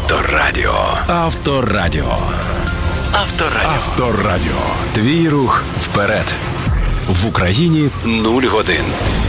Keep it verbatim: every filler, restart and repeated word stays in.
Авторадіо. Авторадіо. Авторадіо. Авторадіо. Твій рух вперед. В Україні нуль годин.